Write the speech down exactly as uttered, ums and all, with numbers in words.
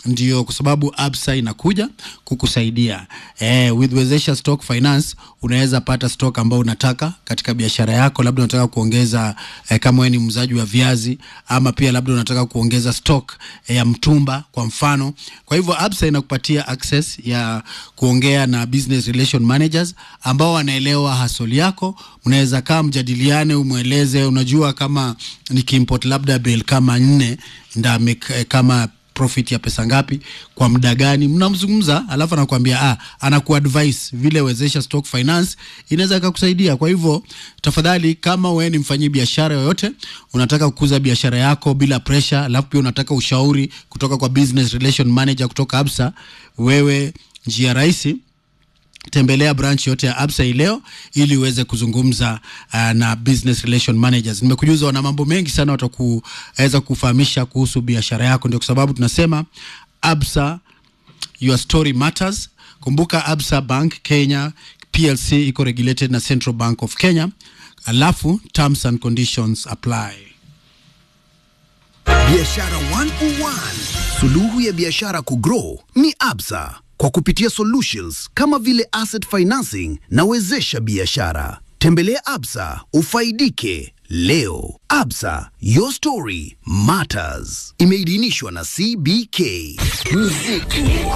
ndio kwa sababu Absa inakuja kukusaidia. Eh, with Wezesha Stock Finance unaweza pata stock ambao unataka katika biashara yako. Labda unataka kuongeza eh, kama wewe ni muuzaji wa viazi, ama pia labda unataka kuongeza stock eh, ya mtumba kwa mfano. Kwa hivyo Absa inakupatia access ya kuongea na business relation managers ambao wanaelewa hustle yako. Unaweza kaa mjadiliane, umueleze unajua kama nikiimport labda bill kama nne nda make, kama profit ya pesa ngapi kwa muda gani, mnamzungumza alafu anakuambia ah anakuadvise vile Wezesha Stock Finance inaweza kukusaidia. Kwa hivyo tafadhali, kama wewe ni mfanyi biashara yoyote unataka kukuza biashara yako bila pressure, alafu pia unataka ushauri kutoka kwa business relation manager kutoka Absa, wewe njia rahisi, tembelea branch yote ya Absa leo ili uweze kuzungumza uh, na business relation managers. Nimekujuza wana mambo mengi sana watakuweza kufahamisha kuhusu biashara yako. Ndio kwa sababu tunasema Absa, your story matters. Kumbuka Absa Bank Kenya P L C iko regulated na Central Bank of Kenya. Alafu terms and conditions apply. Biashara one oh one. Suluhu ya biashara kugrow ni Absa, kwa kupitia solutions kama vile asset financing na Wezesha Biashara. Tembelea Absa ufaidike leo. Absa, your story matters. Imeidhinishwa na C B K. Muziki